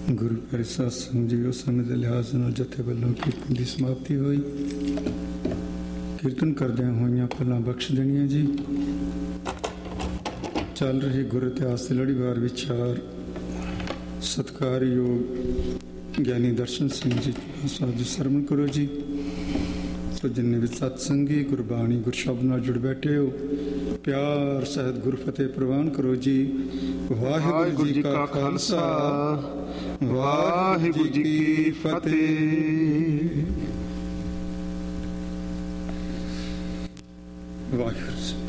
ਗੁਰੂ ਪਿਆਰੇ ਸਾਧ ਸੰਗਤ ਜੀ, ਉਸ ਸਮੇਂ ਦੇ ਲਿਹਾਜ਼ ਨਾਲ ਜਥੇ ਵੱਲੋਂ ਕੀਰਤਨ ਦੀ ਸਮਾਪਤੀ ਹੋਈ। ਕੀਰਤਨ ਕਰਦਿਆਂ ਹੋਈਆਂ ਭੁੱਲਾਂ ਬਖਸ਼ ਦੇਣੀਆਂ ਜੀ। ਚੱਲ ਰਹੇ ਗੁਰ ਇਤਿਹਾਸ ਦੀ ਲੜੀਵਾਰ ਵਿਚਾਰ ਸਤਿਕਾਰਯੋਗ ਗਿਆਨੀ ਦਰਸ਼ਨ ਸਿੰਘ ਜੀ ਸਾਹਿਬ ਜੀ ਸਰਵਣ ਕਰੋ ਜੀ। ਸੋ ਜਿੰਨੇ ਵੀ ਸਤਸੰਗੀ ਗੁਰਬਾਣੀ ਗੁਰਸ਼ਬਦ ਨਾਲ ਜੁੜ ਬੈਠੇ ਹੋ, ਪਿਆਰ ਸਹਿਤ ਗੁਰਫਤਿਹ ਪ੍ਰਵਾਨ ਕਰੋ ਜੀ। ਵਾਹਿਗੁਰੂ ਜੀ ਕਾ ਖਾਲਸਾ, ਵਾਹਿਗੁਰੂ ਜੀ ਕੀ ਫਤਿਹ। ਵਾਹਿਗੁਰੂ।